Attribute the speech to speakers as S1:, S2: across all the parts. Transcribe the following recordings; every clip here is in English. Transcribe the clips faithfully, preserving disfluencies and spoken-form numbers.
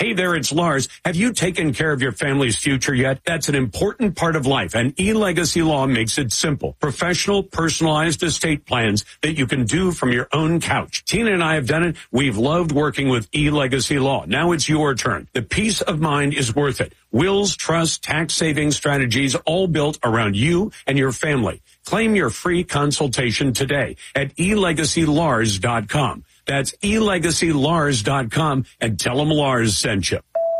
S1: Hey there, it's Lars. Have you taken care of your family's future yet? That's an important part of life, and eLegacy Law makes it simple. Professional, personalized estate plans that you can do from your own couch. Tina and I have done it. We've loved working with eLegacy Law. Now it's your turn. The peace of mind is worth it. Wills, trust, tax-saving strategies, all built around you and your family. Claim your free consultation today at e legacy lars dot com. That's e legacy lars dot com, and tell them Lars sent you.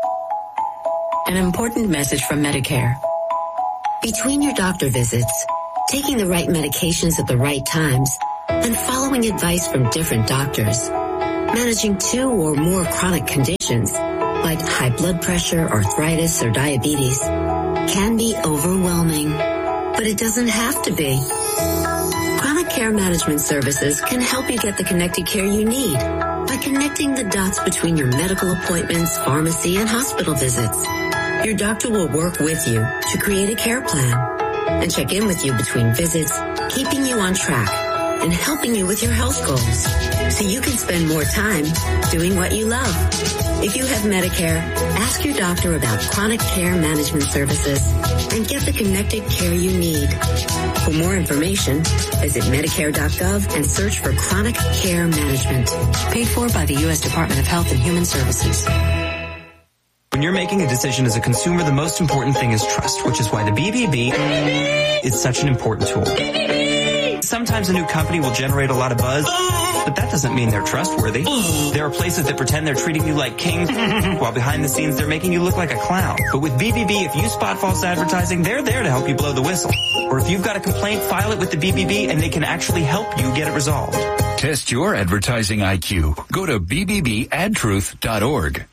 S2: An important message from Medicare. Between your doctor visits, taking the right medications at the right times, and following advice from different doctors, managing two or more chronic conditions like high blood pressure, arthritis, or diabetes can be overwhelming, but it doesn't have to be. Chronic Care Management Services can help you get the connected care you need by connecting the dots between your medical appointments, pharmacy, and hospital visits. Your doctor will work with you to create a care plan and check in with you between visits, keeping you on track and helping you with your health goals so you can spend more time doing what you love. If you have Medicare, ask your doctor about Chronic Care Management Services and get the connected care you need. For more information, visit Medicare dot gov and search for Chronic Care Management. Paid for by the U S Department of Health and Human Services.
S3: When you're making a decision as a consumer, the most important thing is trust, which is why the B B B is such an important tool. Sometimes a new company will generate a lot of buzz, but that doesn't mean they're trustworthy. There are places that pretend they're treating you like king, while behind the scenes they're making you look like a clown. But with B B B, if you spot false advertising, they're there to help you blow the whistle. Or if you've got a complaint, file it with the B B B and they can actually help you get it resolved.
S4: Test your advertising I Q. Go to b b b ad truth dot org.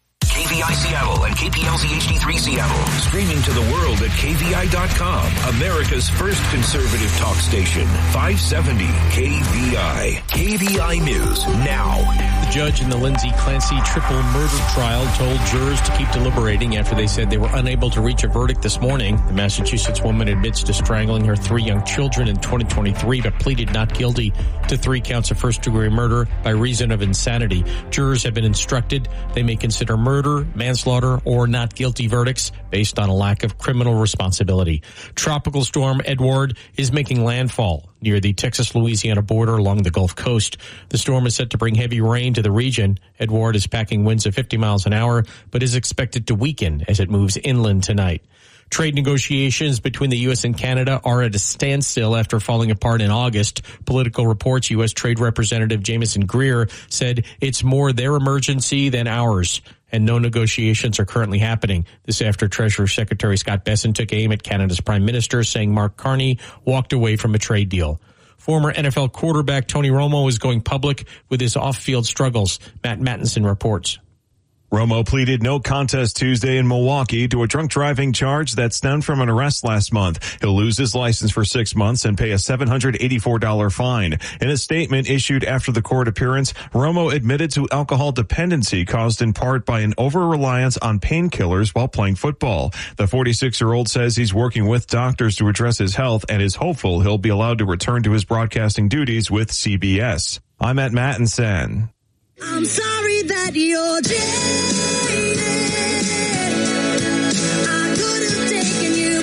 S5: K V I Seattle and K P L Z H D three Seattle. Streaming to the world at K V I dot com. America's first conservative talk station. five seventy K V I. K V I News now.
S6: The judge in the Lindsay Clancy triple murder trial told jurors to keep deliberating after they said they were unable to reach a verdict this morning. The Massachusetts woman admits to strangling her three young children in twenty twenty-three, but pleaded not guilty to three counts of first-degree murder by reason of insanity. Jurors have been instructed they may consider murder, manslaughter, or not guilty verdicts based on a lack of criminal responsibility. Tropical storm Edward is making landfall near the Texas-Louisiana border along the Gulf Coast. The storm is set to bring heavy rain to the region. Edward is packing winds of fifty miles an hour, but is expected to weaken as it moves inland tonight. Trade negotiations between the U S and Canada are at a standstill after falling apart in August. Political reports, U S Trade Representative Jameson Greer said it's more their emergency than ours, and no negotiations are currently happening. This after Treasury Secretary Scott Bessent took aim at Canada's Prime Minister, saying Mark Carney walked away from a trade deal. Former N F L quarterback Tony Romo is going public with his off-field struggles. Matt Mattinson reports.
S7: Romo pleaded no contest Tuesday in Milwaukee to a drunk driving charge that stemmed from an arrest last month. He'll lose his license for six months and pay a seven hundred eighty-four dollars fine. In a statement issued after the court appearance, Romo admitted to alcohol dependency caused in part by an over-reliance on painkillers while playing football. The forty-six-year-old says he's working with doctors to address his health and is hopeful he'll be allowed to return to his broadcasting duties with C B S. I'm at Mattinson.
S8: I'm sorry that you're jaded. I could have taken you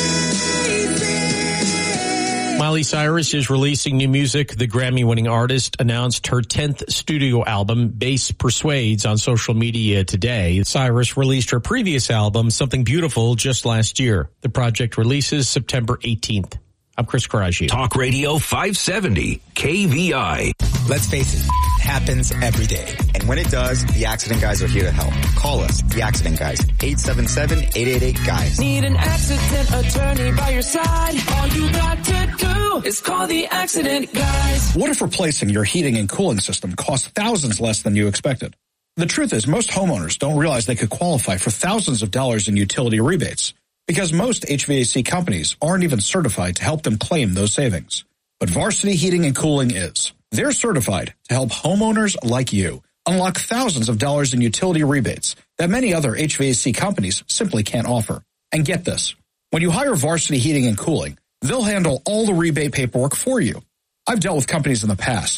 S8: places.
S6: Miley Cyrus is releasing new music. The Grammy-winning artist announced her tenth studio album, Bass Persuades, on social media today. Cyrus released her previous album, Something Beautiful, just last year. The project releases September eighteenth. I'm Chris Karaji.
S5: Talk Radio five seventy K V I.
S9: Let's face it, it happens every day. And when it does, the Accident Guys are here to help. Call us, the Accident Guys, eight seven seven, eight eight eight, GUYS.
S10: Need an accident attorney by your side? All you got to do is call the Accident Guys.
S11: What if replacing your heating and cooling system costs thousands less than you expected? The truth is, most homeowners don't realize they could qualify for thousands of dollars in utility rebates, because most H V A C companies aren't even certified to help them claim those savings. But Varsity Heating and Cooling is. They're certified to help homeowners like you unlock thousands of dollars in utility rebates that many other H V A C companies simply can't offer. And get this, when you hire Varsity Heating and Cooling, they'll handle all the rebate paperwork for you. I've dealt with companies in the past.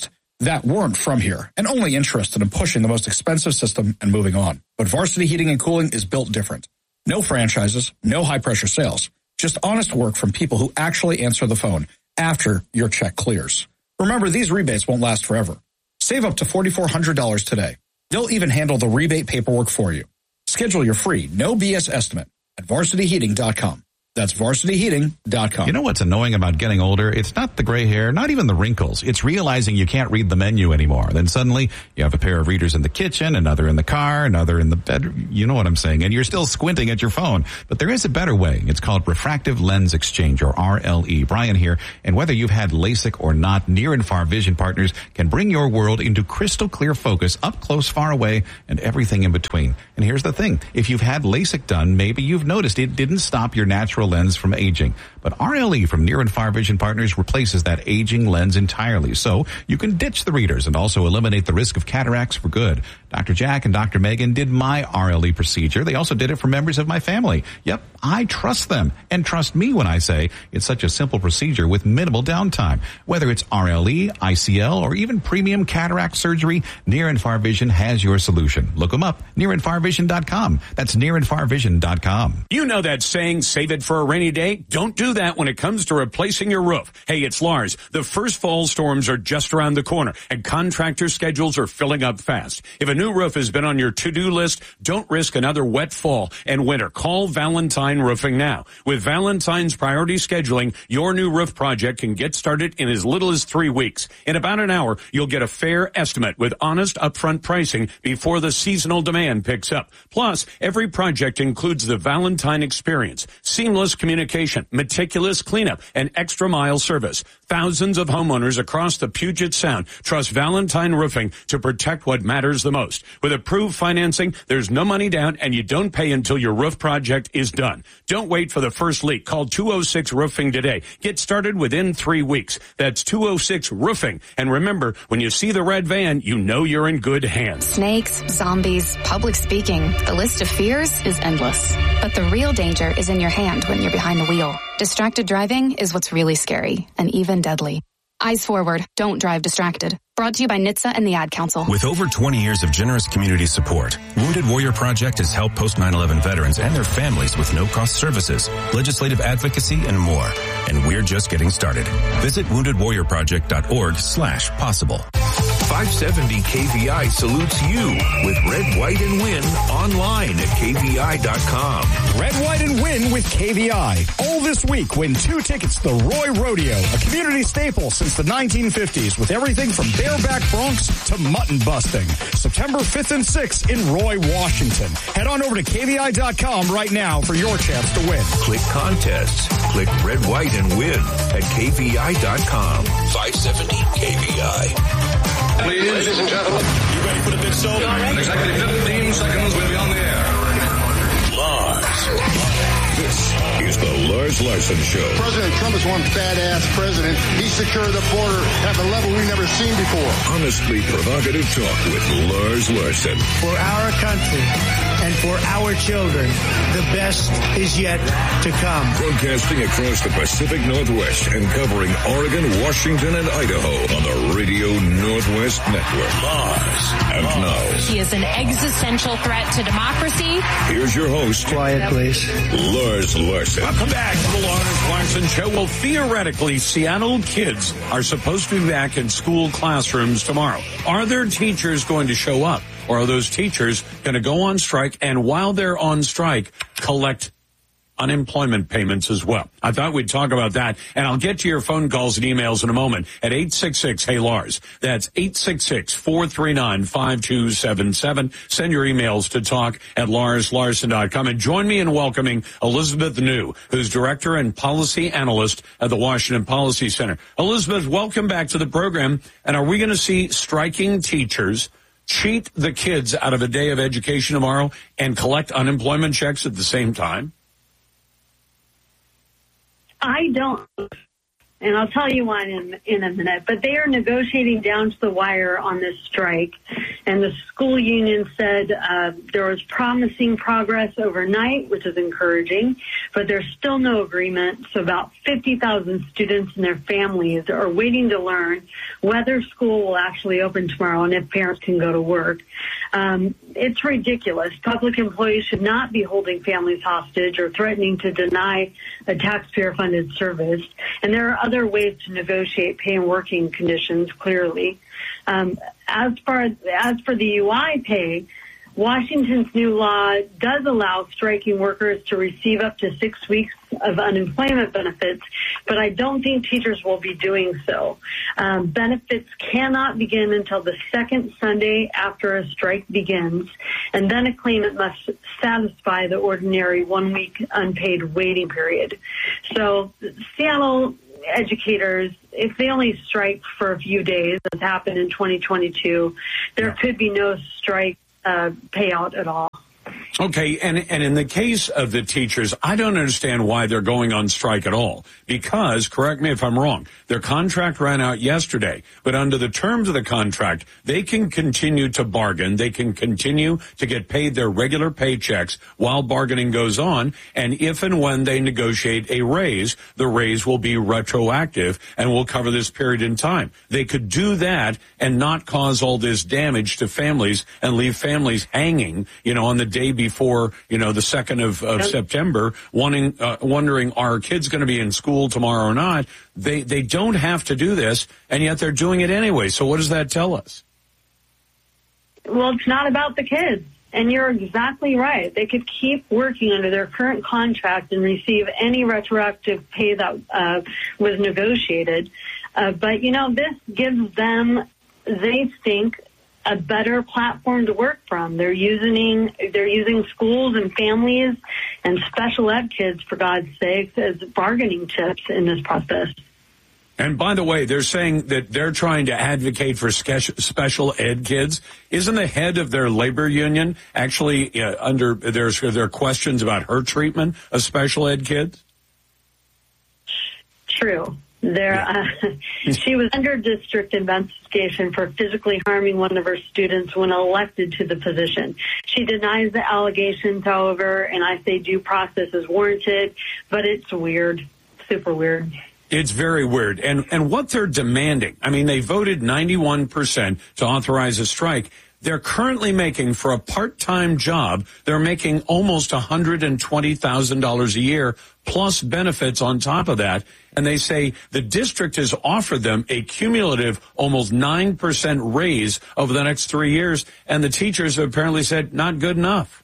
S11: that weren't from here and only interested in pushing the most expensive system and moving on. But Varsity Heating and Cooling is built different. No franchises, no high-pressure sales, just honest work from people who actually answer the phone after your check clears. Remember, these rebates won't last forever. Save up to four thousand four hundred dollars today. They'll even handle the rebate paperwork for you. Schedule your free, no B S estimate at varsity heating dot com. That's varsity heating dot com.
S12: You know what's annoying about getting older? It's not the gray hair, not even the wrinkles. It's realizing you can't read the menu anymore. Then suddenly you have a pair of readers in the kitchen, another in the car, another in the bedroom. You know what I'm saying. And you're still squinting at your phone. But there is a better way. It's called refractive lens exchange, or R L E. Brian here. And whether you've had LASIK or not, Near and Far Vision Partners can bring your world into crystal clear focus, up close, far away, and everything in between. And here's the thing. If you've had LASIK done, maybe you've noticed it didn't stop your natural lens from aging. But R L E from Near and Far Vision Partners replaces that aging lens entirely. So you can ditch the readers and also eliminate the risk of cataracts for good. Doctor Jack and Doctor Megan did my R L E procedure. They also did it for members of my family. Yep, I trust them. And trust me when I say it's such a simple procedure with minimal downtime. Whether it's R L E, I C L, or even premium cataract surgery, Near and Far Vision has your solution. Look them up, near and far vision dot com. That's near and far vision dot com.
S1: You know that saying, save it for a rainy day? Don't do that when it comes to replacing your roof. Hey, it's Lars. The first fall storms are just around the corner, and contractor schedules are filling up fast. If a new roof has been on your to-do list, don't risk another wet fall and winter. Call Valentine Roofing now. With Valentine's priority scheduling, your new roof project can get started in as little as three weeks. In about an hour, you'll get a fair estimate with honest upfront pricing before the seasonal demand picks up. Plus, every project includes the Valentine experience, seamless communication, meticulous cleanup, and extra mile service. Thousands of homeowners across the Puget Sound trust Valentine Roofing to protect what matters the most. With approved financing, there's no money down, and you don't pay until your roof project is done. Don't wait for the first leak. Call two oh six roofing today. Get started within three weeks. That's two oh six roofing. And remember, when you see the red van, you know you're in good hands.
S13: Snakes, zombies, public speaking. The list of fears is endless. But the real danger is in your hand when you're behind the wheel. Distracted driving is what's really scary and even deadly. Eyes forward. Don't drive distracted. Brought to you by N H T S A and the Ad Council.
S14: With over twenty years of generous community support, Wounded Warrior Project has helped post nine eleven veterans and their families with no-cost services, legislative advocacy, and more. And we're just getting started. Visit wounded warrior project dot org slash possible.
S5: five seventy K V I salutes you with Red, White, and Win online at K V I dot com.
S15: Red, White, and Win with K V I. All this week, win two tickets to the Roy Rodeo, a community staple since the nineteen fifties with everything from bareback broncs to mutton busting. September fifth and sixth in Roy, Washington. Head on over to K V I dot com right now for your chance to win.
S5: Click contests. Click Red, White, and Win at K V I dot com. five seventy K V I.
S16: Ladies and gentlemen, you ready for the big show? In exactly fifteen seconds, we'll be on the air.
S5: Lars. This is the Lars Larson Show.
S17: President Trump is one badass president. He secured the border at a level we've never seen before.
S5: Honestly provocative talk with Lars Larson.
S18: For our country and for our children, the best is yet to come.
S5: Broadcasting across the Pacific Northwest and covering Oregon, Washington, and Idaho on the Radio Northwest Network. Lars. And now,
S19: he is an existential threat to democracy.
S5: Here's your host.
S18: Quiet, please.
S5: Lars Larson.
S1: Welcome back to the Lars Larson Show. Well, theoretically, Seattle kids are supposed to be back in school classrooms tomorrow. Are their teachers going to show up? Or are those teachers going to go on strike and while they're on strike, collect unemployment payments as well? I thought we'd talk about that, and I'll get to your phone calls and emails in a moment at eight six six, hey Lars. That's eight six six, four three nine, five two seven seven. Send your emails to talk at lars larson dot com. And join me in welcoming Elizabeth New, who's Director and Policy Analyst at the Washington Policy Center. Elizabeth, welcome back to the program. And are we going to see striking teachers cheat the kids out of a day of education tomorrow and collect unemployment checks at the same time?
S20: I don't, and I'll tell you one in, in a minute, but they are negotiating down to the wire on this strike. And the school union said uh, there was promising progress overnight, which is encouraging, but there's still no agreement. So about fifty thousand students and their families are waiting to learn whether school will actually open tomorrow and if parents can go to work. Um, it's ridiculous. Public employees should not be holding families hostage or threatening to deny a taxpayer-funded service. And there are other ways to negotiate pay and working conditions, clearly. Um, as far as, as for the U I pay, Washington's new law does allow striking workers to receive up to six weeks of unemployment benefits, but I don't think teachers will be doing so. Um, benefits cannot begin until the second Sunday after a strike begins, and then a claimant must satisfy the ordinary one-week unpaid waiting period. So Seattle educators, if they only strike for a few days, as happened in twenty twenty-two, there could be no strike uh, payout at all.
S1: Okay, and and in the case of the teachers, I don't understand why they're going on strike at all. Because, correct me if I'm wrong, their contract ran out yesterday. But under the terms of the contract, they can continue to bargain. They can continue to get paid their regular paychecks while bargaining goes on. And if and when they negotiate a raise, the raise will be retroactive and will cover this period in time. They could do that and not cause all this damage to families and leave families hanging, you know, on the day before, you know, the second of, of yep. September, wanting, uh, wondering, are kids going to be in school tomorrow or not? They, they don't have to do this, and yet they're doing it anyway. So what does that tell us?
S20: Well, it's not about the kids. And you're exactly right. They could keep working under their current contract and receive any retroactive pay that uh, was negotiated. Uh, but, you know, this gives them, they think, a better platform to work from. They're using they're using schools and families and special ed kids, for God's sakes, as bargaining chips in this process.
S1: And by the way, they're saying that they're trying to advocate for special ed kids. Isn't the head of their labor union actually uh, under there's there are questions about her treatment of special ed kids?
S20: True. There, uh, she was under district investigation for physically harming one of her students when elected to the position. She denies the allegations, however, and I say due process is warranted, but it's weird, super weird.
S1: It's very weird. And, and what they're demanding, I mean, they voted ninety-one percent to authorize a strike. They're currently making, for a part-time job, they're making almost one hundred twenty thousand dollars a year, plus benefits on top of that. And they say the district has offered them a cumulative almost nine percent raise over the next three years. And the teachers have apparently said, not good enough.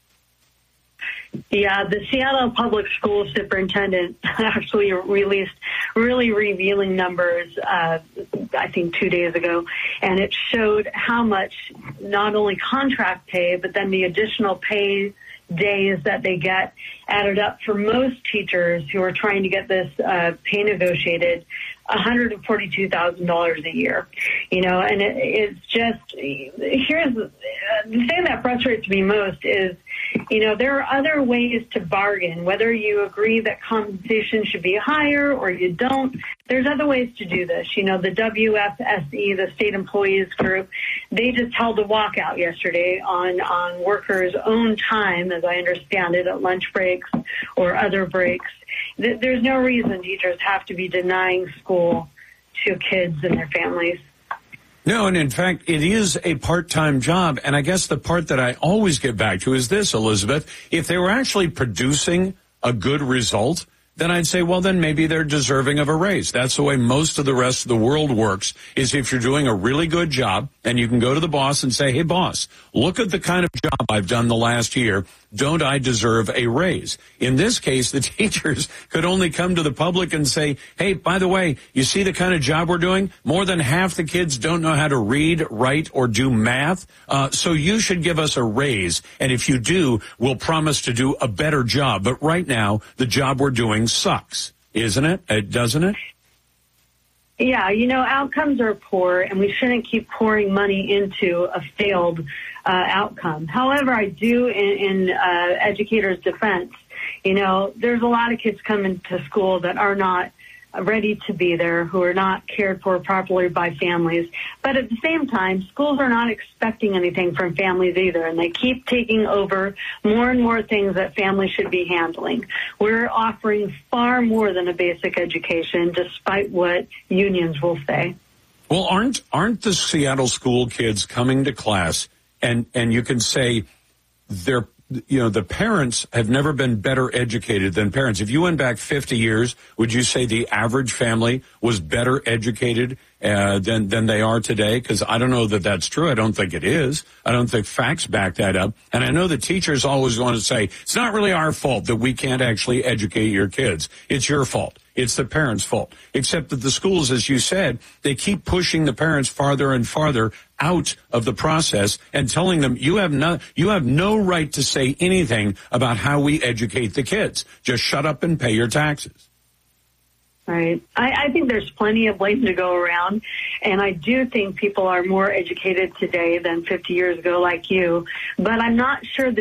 S20: Yeah, the Seattle Public Schools superintendent actually released really revealing numbers, uh, I think two days ago, and it showed how much not only contract pay, but then the additional pay days that they get added up for most teachers who are trying to get this uh, pay negotiated, one hundred forty-two thousand dollars a year. You know, and it, it's just, here's the thing that frustrates me most is, you know, there are other ways to bargain, whether you agree that compensation should be higher or you don't. There's other ways to do this. You know, the W F S E, the State Employees Group, they just held a walkout yesterday on, on workers' own time, as I understand it, at lunch breaks or other breaks. There's no reason teachers have to be denying school to kids and their families.
S1: No, and in fact, it is a part-time job. And I guess the part that I always get back to is this, Elizabeth. If they were actually producing a good result, then I'd say, well, then maybe they're deserving of a raise. That's the way most of the rest of the world works, is if you're doing a really good job and you can go to the boss and say, hey, boss, look at the kind of job I've done the last year. Don't I deserve a raise? In this case, the teachers could only come to the public and say, hey, by the way, you see the kind of job we're doing? More than half the kids don't know how to read, write, or do math. Uh, so you should give us a raise. And if you do, we'll promise to do a better job. But right now, the job we're doing sucks, isn't it? It doesn't it?
S20: Yeah, you know, outcomes are poor, and we shouldn't keep pouring money into a failed uh, outcome. However, I do, in, in uh, educators' defense, you know, there's a lot of kids coming to school that are not ready to be there, who are not cared for properly by families. But at the same time, schools are not expecting anything from families either, and they keep taking over more and more things that families should be handling. We're offering far more than a basic education, despite what unions will say.
S1: Well, aren't aren't the Seattle school kids coming to class, and, and you can say they're, you know, the parents have never been better educated than parents. If you went back fifty years, would you say the average family was better educated uh, than than they are today? Because I don't know that that's true. I don't think it is. I don't think facts back that up. And I know the teachers always want to say, it's not really our fault that we can't actually educate your kids. It's your fault. It's the parents' fault. Except that the schools, as you said, they keep pushing the parents farther and farther out of the process and telling them, you have no, you have no right to say anything about how we educate the kids. Just shut up and pay your taxes.
S20: Right. I, I think there's plenty of blame to go around, and I do think people are more educated today than fifty years ago, like you, but I'm not sure the